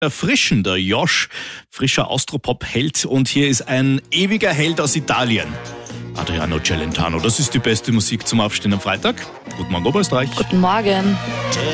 Erfrischender Josh, frischer Austropop-Held, und hier ist ein ewiger Held aus Italien. Adriano Celentano, das ist die beste Musik zum Aufstehen am Freitag. Guten Morgen, Oberösterreich. Guten Morgen.